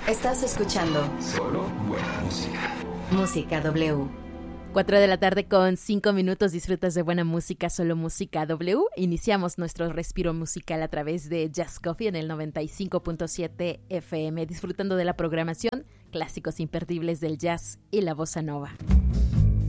Estás escuchando Solo buena música. Música W. 4 de la tarde con 5 minutos, disfrutas de buena música, solo música W. Iniciamos nuestro respiro musical a través de Jazz Coffee en el 95.7 FM, disfrutando de la programación, clásicos imperdibles del jazz y la bossa nova.